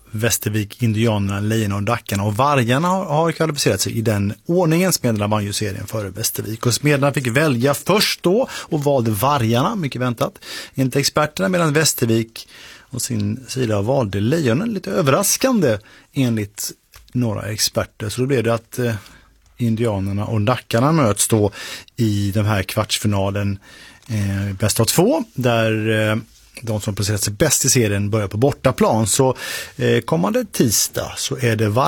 Västervik, Indianerna, Lejon och Dackarna, och Vargarna har kvalificerat sig i den ordningen. Smederna vann ju serien före Västervik, och Smederna fick välja först då och valde Vargarna, mycket väntat, enligt experterna, medan Västervik och sin sida valde Lejonen, lite överraskande enligt några experter. Så då blev det att Indianerna och Dackarna möts då i den här kvartsfinalen bäst av 2, där de som placerat sig bäst i serien börjar på bortaplan. Så kommande tisdag så är det